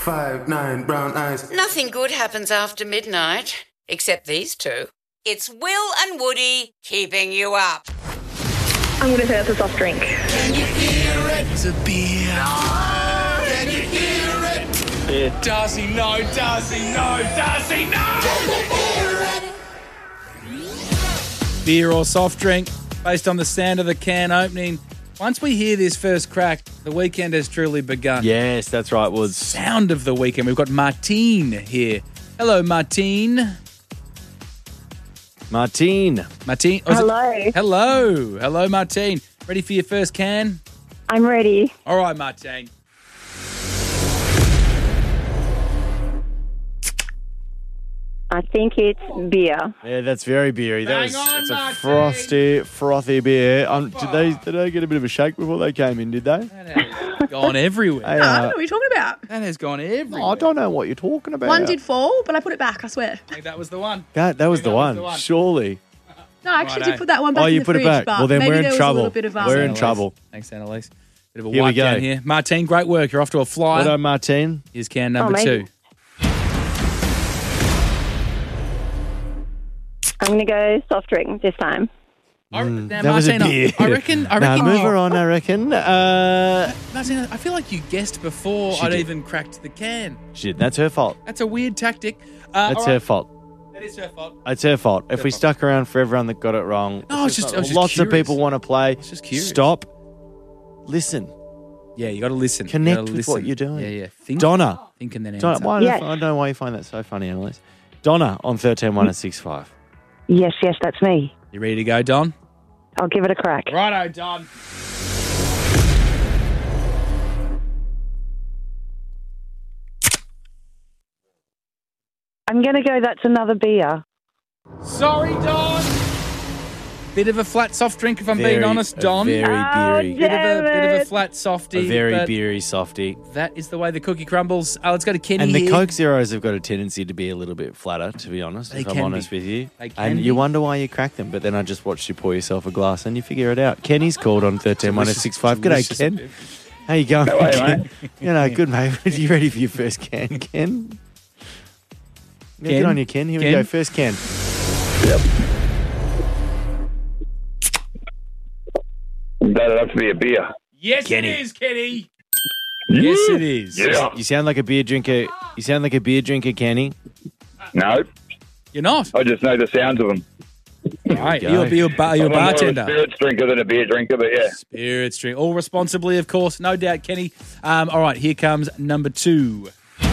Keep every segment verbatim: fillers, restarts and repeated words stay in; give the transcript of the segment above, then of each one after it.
five, nine, brown eyes. Nothing good happens after midnight, except these two. It's Will and Woody keeping you up. I'm going to say it's a soft drink. Can you hear it? It's a beer. No! Can you hear it? Yeah. Does he know? Does he know? Does he know? Can you hear it? Beer or soft drink, based on the sound of the can opening. Once we hear this first crack, the weekend has truly begun. Yes, that's right, Woods. Sound of the weekend. We've got Martine here. Hello, Martine. Martine. Martine. oh, is it- Hello. Hello. Hello, Martine. Ready for your first can? I'm ready. All right, Martine. I think it's beer. Yeah, that's very beery. That Bang was on, that's a Martine. frosty, frothy beer. Um, did they did they get a bit of a shake before they came in? Did they? That has gone everywhere. Hey, I uh, don't know what you're talking about. That has gone everywhere. I don't know what you're talking about. One did fall, but I put it back, I swear. I think that was the one. That that was, I think the, that one, was the one. surely. No, I actually Righto. did put that one back Oh, in you the put it fridge, back. but Well, then maybe we're in there was trouble. a little bit of um, We're in Annalise. trouble. Thanks, Annalise. Bit of a Here we wipe down go. here. Martine, great work. You're off to a flyer. Well done, Martine. Here's can number Oh, two. amazing. I'm going to go soft drink this time. I, now, That was a Martine, I- beer. I reckon. I Now reckon. move her on. I reckon. Uh, Martine, I feel like you guessed before She I'd did. even cracked the can. shit, that's her fault. That's a weird tactic. Uh, That's all her right. fault. That is her fault. It's her fault. If Her we fault. stuck around for everyone that got it wrong, No, I was just- I was just lots of curious. people want to play. was just curious. Stop. Listen. Yeah, you got to listen. You Connect gotta with listen. what you're doing. Yeah, yeah. Think, Donna. Think and then answer. Donna, why, Yes. I don't know why you find that so funny, Annalise. Donna on thirteen one and six five. Yes, yes, that's me. You ready to go, Don? I'll give it a crack. Righto, Don. I'm going to go that's another beer. Sorry, Don. Bit of a flat soft drink, if I'm being honest, Don. Very beery. Oh, Bit of a Damn bit of a it. flat softy. A very but beery softy. That is the way the cookie crumbles. Uh, let's go to Kenny And the here. Coke Zeros have got a tendency to be a little bit flatter, to be honest, They if I'm can honest be. with you. They can And be. you wonder why you crack them, but then I just watched you pour yourself a glass and you figure it out. Kenny's called on thirteen one and six five. G'day, Delicious Ken. beverage. How you going, How are you, Ken? mate? You know, good, mate. Are you ready for your first can, Ken? Yeah, Ken? good on you, Ken. Here Ken? we go. First can. Yep. That'd have to be a beer. Yes, Kenny. it is, Kenny. Yes, it is. Yeah. You sound like a beer drinker. You sound like a beer drinker, Kenny. No, You're not. I just know the sounds of them. Right. go. You're, you're, bar, you're a I'm more of a bartender. spirits drinker than a beer drinker, but yeah. Spirits drink. All responsibly, of course. No doubt, Kenny. Um, all right, here comes number two.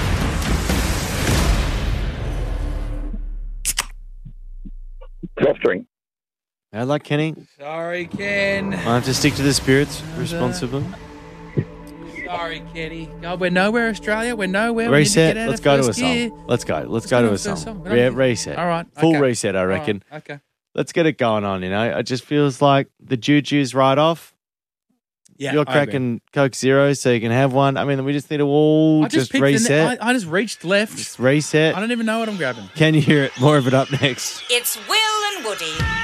Soft drink. I like Kenny. Sorry, Ken. I have to stick to the spirits responsibly. Sorry, Kenny. God, we're nowhere, Australia. We're nowhere. We need to Reset. get out Let's of go to a first gear. song. Let's go. Let's, Let's go go to to a a first song. song. Yeah, Okay. reset. All right, Full okay. reset, I All right, reckon. Okay. Let's get it going on, you know. It just feels like the juju's right off. Yeah, You're I agree. cracking Coke Zero so you can have one. I mean, we just need to all I just, just, picked the ne- reset. I, I just reached left. just reset. I don't even know what I'm grabbing. Can you hear it? More of it up next. It's Will and Woody.